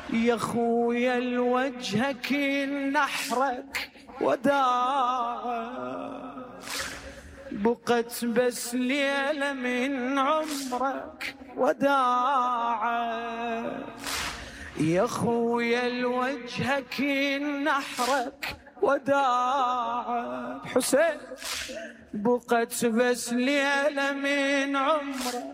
يا خويا الوجهك نحرك وداعا، بقت بس ليلة من عمرك وداعا. يا خويا الوجهك نحرك وداعا حسين، بقت بس ليلة من عمرك